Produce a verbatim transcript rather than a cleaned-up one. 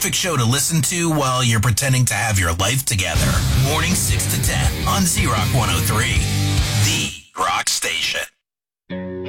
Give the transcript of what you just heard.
perfect show to listen to while you're pretending to have your life together. Morning six to ten on Z-Rock one oh three.